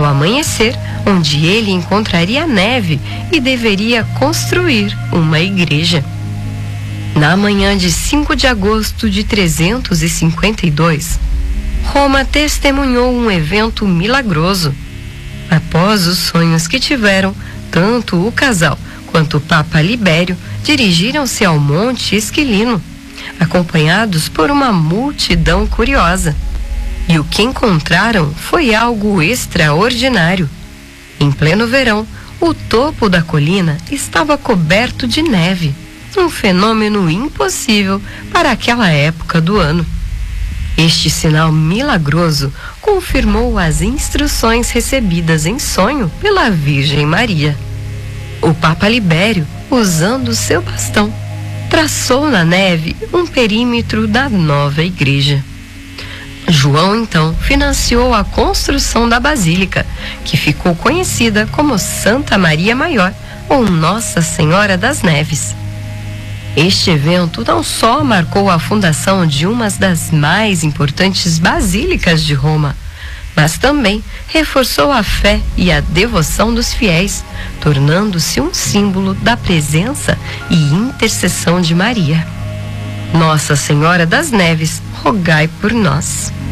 ao amanhecer, onde ele encontraria neve e deveria construir uma igreja. Na manhã de 5 de agosto de 352, Roma testemunhou um evento milagroso. Após os sonhos que tiveram, tanto o casal quanto o Papa Libério dirigiram-se ao Monte Esquilino, acompanhados por uma multidão curiosa. E o que encontraram foi algo extraordinário. Em pleno verão, o topo da colina estava coberto de neve, um fenômeno impossível para aquela época do ano. Este sinal milagroso confirmou as instruções recebidas em sonho pela Virgem Maria. O Papa Libério, usando seu bastão, traçou na neve um perímetro da nova igreja. João, então, financiou a construção da basílica, que ficou conhecida como Santa Maria Maior ou Nossa Senhora das Neves. Este evento não só marcou a fundação de uma das mais importantes basílicas de Roma, mas também reforçou a fé e a devoção dos fiéis, tornando-se um símbolo da presença e intercessão de Maria. Nossa Senhora das Neves, rogai por nós.